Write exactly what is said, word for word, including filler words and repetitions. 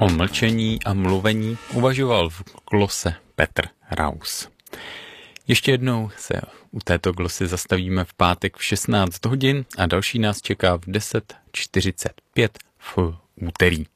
O mlčení a mluvení uvažoval v glose Petr Raus. Ještě jednou se u této glosy zastavíme v pátek v šestnáct hodin a další nás čeká v deset čtyřicet pět v úterý.